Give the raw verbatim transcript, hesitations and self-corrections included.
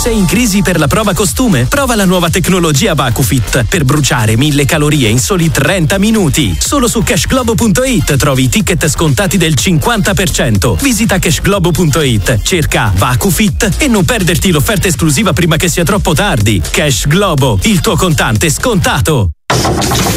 Sei in crisi per la prova costume? Prova la nuova tecnologia VacuFit per bruciare mille calorie in soli trenta minuti. Solo su cashglobo punto it trovi ticket scontati del cinquanta per cento. Visita cashglobo punto it, cerca VacuFit e non perderti l'offerta esclusiva prima che sia troppo tardi. Cash Globo, il tuo contante scontato.